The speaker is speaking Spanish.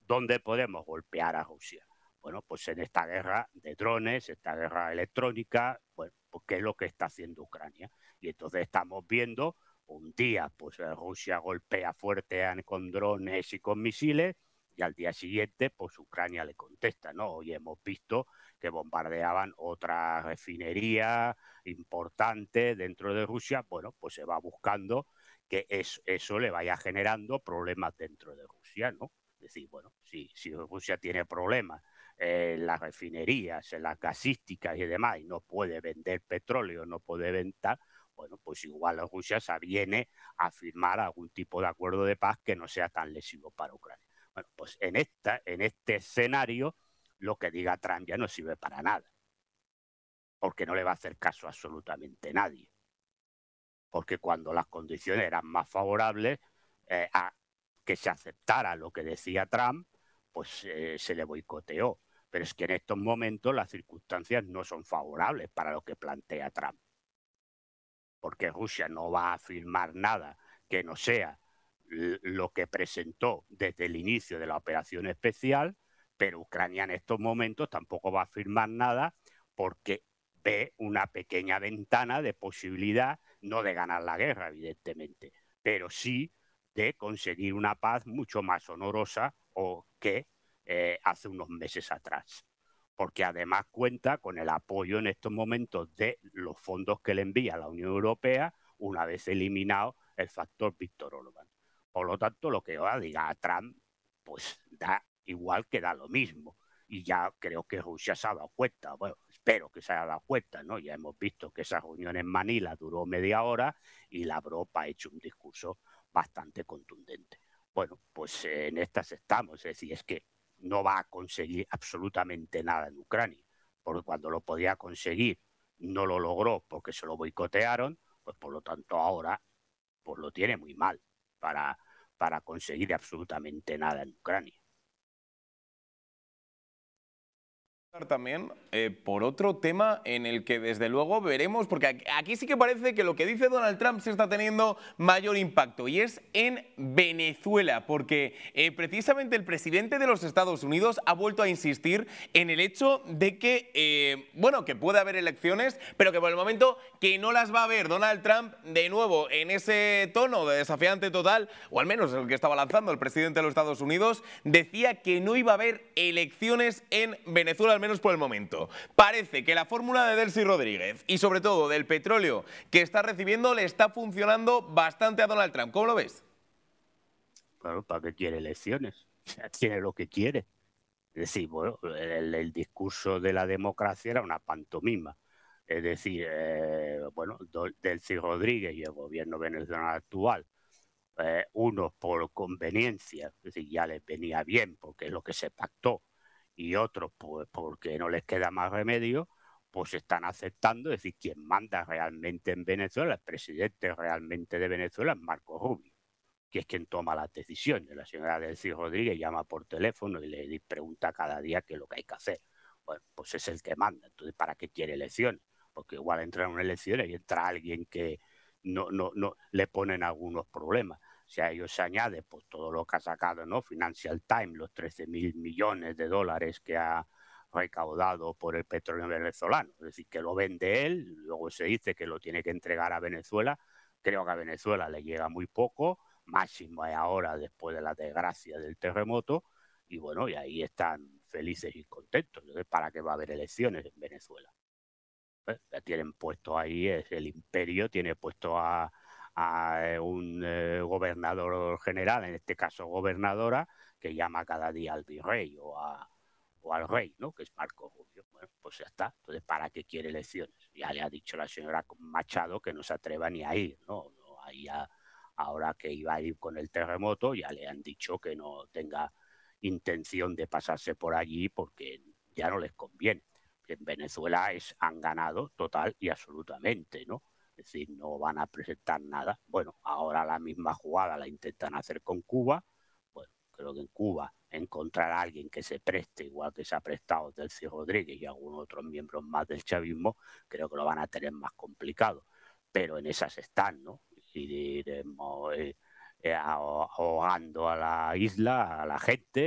¿Dónde podemos golpear a Rusia? Bueno, pues en esta guerra de drones, esta guerra electrónica, bueno, pues ¿qué es lo que está haciendo Ucrania? Y entonces estamos viendo un día, pues Rusia golpea fuerte con drones y con misiles, y al día siguiente, pues Ucrania le contesta, ¿no? Hoy hemos visto que bombardeaban otra refinería importante dentro de Rusia. Bueno, pues se va buscando que eso le vaya generando problemas dentro de Rusia, ¿no? Es decir, bueno, si Rusia tiene problemas en las refinerías, en las gasísticas y demás, y no puede vender petróleo, no puede vender, bueno, pues igual Rusia se viene a firmar algún tipo de acuerdo de paz que no sea tan lesivo para Ucrania. Bueno, pues en este escenario, lo que diga Trump ya no sirve para nada, porque no le va a hacer caso a absolutamente nadie. Porque cuando las condiciones eran más favorables a que se aceptara lo que decía Trump, pues se le boicoteó. Pero es que en estos momentos las circunstancias no son favorables para lo que plantea Trump. Porque Rusia no va a firmar nada que no sea lo que presentó desde el inicio de la operación especial, pero Ucrania en estos momentos tampoco va a firmar nada porque ve una pequeña ventana de posibilidad, no de ganar la guerra, evidentemente, pero sí de conseguir una paz mucho más honorosa o que hace unos meses atrás. Porque además cuenta con el apoyo en estos momentos de los fondos que le envía la Unión Europea una vez eliminado el factor Víctor Orbán. Por lo tanto, lo que yo diga a Trump, pues da igual que da lo mismo. Y ya creo que Rusia se ha dado cuenta, bueno, espero que se haya dado cuenta, ¿no? Ya hemos visto que esa reunión en Manila duró media hora y Lavrov ha hecho un discurso bastante contundente. Bueno, pues en estas estamos, es decir, es que no va a conseguir absolutamente nada en Ucrania, porque cuando lo podía conseguir no lo logró porque se lo boicotearon, pues por lo tanto ahora pues lo tiene muy mal para conseguir absolutamente nada en Ucrania. También por otro tema en el que desde luego veremos, porque aquí sí que parece que lo que dice Donald Trump se está teniendo mayor impacto, y es en Venezuela, porque precisamente el presidente de los Estados Unidos ha vuelto a insistir en el hecho de que, bueno, que puede haber elecciones, pero que por el momento que no las va a haber. Donald Trump, de nuevo, en ese tono de desafiante total, o al menos el que estaba lanzando el presidente de los Estados Unidos, decía que no iba a haber elecciones en Venezuela, al menos por el momento. Parece que la fórmula de Delcy Rodríguez y sobre todo del petróleo que está recibiendo le está funcionando bastante a Donald Trump. ¿Cómo lo ves? Claro, ¿para qué quiere elecciones? Tiene lo que quiere. Es decir, bueno, el discurso de la democracia era una pantomima. Es decir, bueno, Delcy Rodríguez y el gobierno venezolano actual, unos por conveniencia, es decir, ya les venía bien porque es lo que se pactó, y otros pues porque no les queda más remedio, pues están aceptando. Es decir, quien manda realmente en Venezuela, el presidente realmente de Venezuela es Marco Rubio, que es quien toma las decisiones. La señora Delcy Rodríguez llama por teléfono y le pregunta cada día qué es lo que hay que hacer. Bueno, pues es el que manda. Entonces, ¿para qué quiere elecciones? Porque igual entra en unas elecciones y entra alguien que no le ponen algunos problemas. Si a ellos se añade pues todo lo que ha sacado, ¿no? Financial Times, los 13.000 millones de dólares que ha recaudado por el petróleo venezolano, es decir, que lo vende él, luego se dice que lo tiene que entregar a Venezuela. Creo que a Venezuela le llega muy poco, máximo es ahora después de la desgracia del terremoto, y bueno, y ahí están felices y contentos. Entonces, ¿para qué va a haber elecciones en Venezuela? Ya tienen puesto ahí, es el imperio tiene puesto a un gobernador general, en este caso gobernadora, que llama cada día al virrey o al rey, ¿no? Que es Marco Rubio. Bueno, pues ya está. Entonces, ¿para qué quiere elecciones? Ya le ha dicho la señora Machado que no se atreva ni a ir, ¿no? Ahí ahora que iba a ir con el terremoto, ya le han dicho que no tenga intención de pasarse por allí porque ya no les conviene. En Venezuela han ganado total y absolutamente, ¿no? Es decir, no van a presentar nada. Bueno, ahora la misma jugada la intentan hacer con Cuba. Bueno, creo que en Cuba encontrar a alguien que se preste, igual que se ha prestado Delcy Rodríguez y algunos otros miembros más del chavismo, creo que lo van a tener más complicado. Pero en esas están, ¿no? Y iremos ahogando a la isla, a la gente.